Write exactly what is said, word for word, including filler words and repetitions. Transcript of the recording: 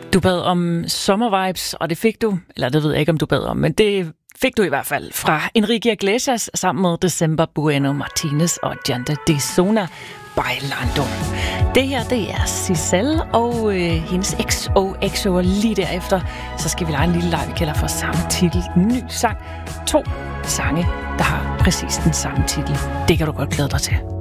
Du bad om sommervibes, og det fik du, eller det ved jeg ikke, om du bad om, men det fik du i hvert fald fra Enrique Iglesias sammen med December Bueno Martinez og Janta de Zona Bailando. Det her, det er Giselle og øh, hendes X O X O, og lige derefter, så skal vi lege en lille leg, vi kalder for samme titel. Ny sang. To sange, der har præcis den samme titel. Det kan du godt glæde dig til.